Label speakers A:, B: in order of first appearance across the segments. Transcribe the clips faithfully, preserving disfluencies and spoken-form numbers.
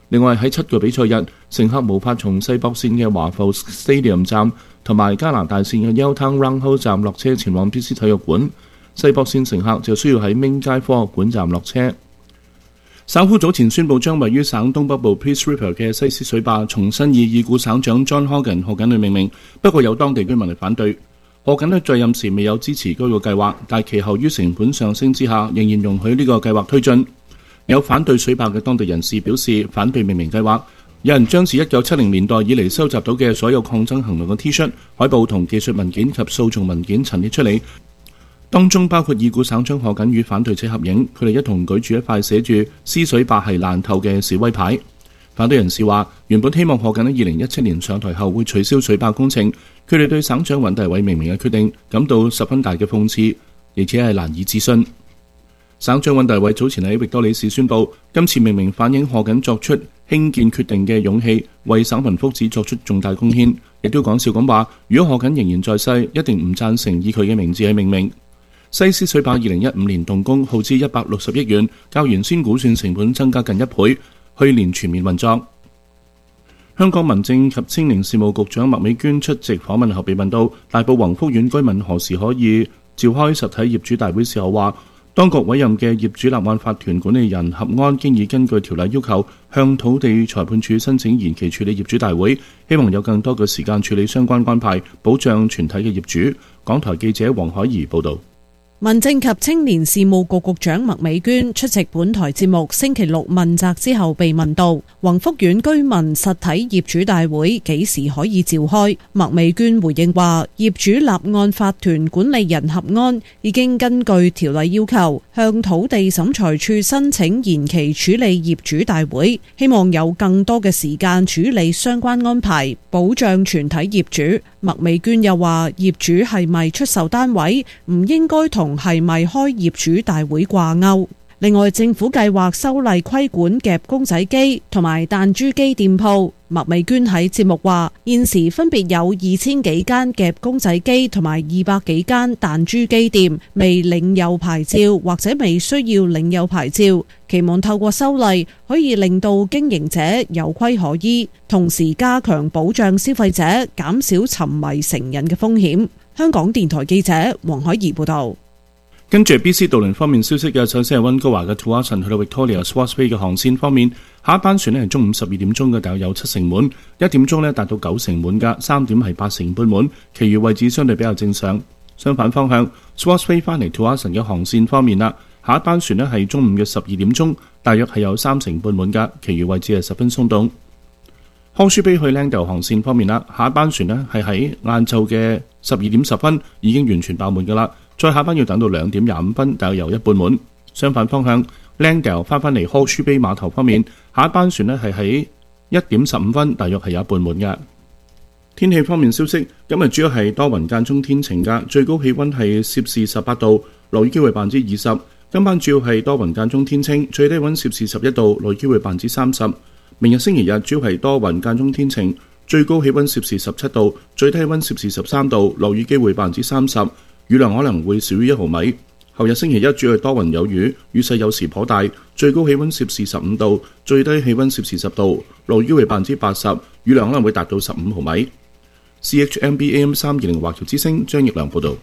A: 另外喺七個比賽日，乘客無法從西北線嘅華埠 Stadium 站同埋加拿大線嘅 Yaletown Roundhouse 站落車前往 B C 體育館，西北線乘客就需要喺明街科學館站落車。省府早前宣布將位於省東北部 Peace River 嘅西施水壩重新以已故省長 John Horgan 賀錦麗命名，不過有當地居民嚟反對。賀錦麗在任時未有支持該個計劃，但其後於成本上升之下，仍然容許呢個計劃推進。有反對水壩嘅當地人士表示反對命名計劃，有人將自一九七零年代以嚟收集到嘅所有抗爭行動嘅 T 恤、海報同技術文件及訴訟文件陳列出嚟。當中包括已故省長賀錦與反對者合影，佢哋一同舉住一塊寫住施水壩係爛透嘅示威牌。反對人士話，原本希望賀錦喺二零一七年上台後會取消水壩工程，佢哋對省長尹大偉命名嘅決定感到十分大嘅諷刺，而且係難以置信。省長尹大偉早前喺域多利市宣布，今次命名反映賀錦作出興建決定嘅勇氣，為省民福祉作出重大貢獻，亦都講笑咁話，如果賀錦仍然在世，一定唔贊成以佢嘅名字去命名。西施水壩二零一五年動工，耗資一百六十億元，較原先估算成本增加近一倍。去年全面運作。香港民政及青年事務局長麥美娟出席訪問後被問到大埔宏福苑居民何時可以召開實體業主大會時候，話當局委任嘅業主立案法團管理人合安經已根據條例要求向土地裁判處申請延期處理業主大會，希望有更多嘅時間處理相關安排，保障全體嘅業主。港台記者黃海怡報導。
B: 民政及青年事務局局長麥美娟出席本台節目星期六問責之後被問到宏福苑居民實體業主大會幾時可以召開，麥美娟回應話，業主立案法團管理人合安已經根據條例要求向土地審裁處申請延期處理業主大會，希望有更多嘅時間處理相關安排，保障全體業主。麥美娟又話，業主係咪出售單位唔應該同係咪開業主大會掛鈎。另外，政府計劃修例規管夾公仔機同埋彈珠機店鋪。麥美娟喺節目話，現時分別有二千幾間夾公仔機同埋二百幾間彈珠機店未領有牌照或者未需要領有牌照，期望透過修例可以令到經營者有規可依，同時加強保障消費者，減少沉迷成癮嘅風險。香港電台記者黃海怡報道。
A: 跟住 B C 渡輪方面消息嘅，首先係溫哥華嘅 Tsawwassen 去到 Victoria Swartz Bay 嘅航線方面，下一班船咧係中午十二點鐘嘅，大約有七成滿；一點鐘咧達到九成滿㗎，三點係八成半滿，其餘位置相對比較正常。相反方向 Swartz Bay 翻嚟 Tsawwassen 嘅航線方面啦，下一班船咧係中午嘅十二點鐘，大約係有三成半滿㗎，其餘位置係十分鬆動。康舒卑去 Langdale 航線方面啦，下一班船咧係喺晏晝嘅十二點十分已經完全爆滿㗎啦。再下班要等到兩點廿五分，大約有一半滿。相反方向 Langdale 翻返嚟康舒卑碼頭方面，下一班船呢係喺一點十五分，大約係有一半滿嘅。天氣方面消息，今日主要係多雲間中天晴㗎，最高氣溫係攝氏十八度，落雨機會百分之二十。今晚主要係多雲間中天晴，最低溫攝氏十一度，落雨機會百分之三十。明日星期日主要係多雲間中天晴，最高氣溫攝氏十七度，最低溫攝氏十三度，落雨機會百分之三十。雨量可能會少於一毫米。後日星期一主要多雲有雨，雨勢有時頗大，最高氣溫攝氏十五度，最低氣溫攝氏十度，落雨會百分之八十，雨量可能會達到十五毫米。C H M B A M 三二零華僑之聲張奕良報道。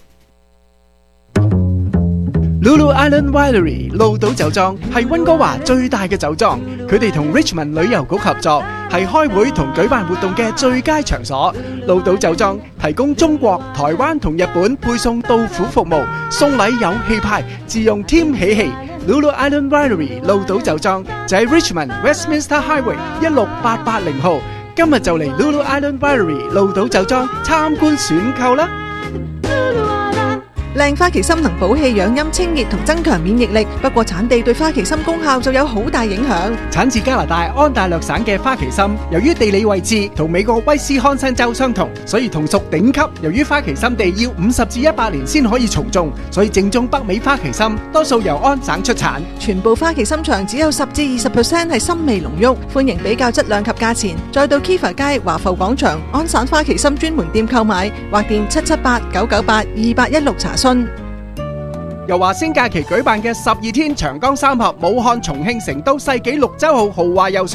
C: Lulu Island Winery 鹿島酒莊係溫哥華最大嘅酒莊，佢哋同 Richmond 旅遊局合作，係開會同舉辦活動嘅最佳場所。鹿島酒莊提供中國、台灣同日本配送到府服務，送禮有氣派，自用添喜氣。Lulu Island Winery 鹿島酒莊就喺 Richmond Westminster Highway 一六八八零號。今日就嚟 Lulu Island Winery 鹿島酒莊參觀選購啦！
D: 靚花旗參能補氣養陰清熱同增強免疫力，不過產地對花旗參功效就有好大影響。
C: 產自加拿大安大略省嘅花旗參，由於地理位置同美國威斯康辛州相同，所以同屬頂級。由於花旗參地要五十至一百年先可以重種，所以正宗北美花旗參多數由安省出產。
D: 全部花旗參場只有十至二十 percent 係參味濃郁，歡迎比較質量及價錢。再到 Kiva 街華埠廣場安省花旗參專門店購買，或電七七八九九八二八一六查詢。
C: 由華星假期舉辦嘅十二天長江三峽武漢重慶成都世紀綠洲號豪華遊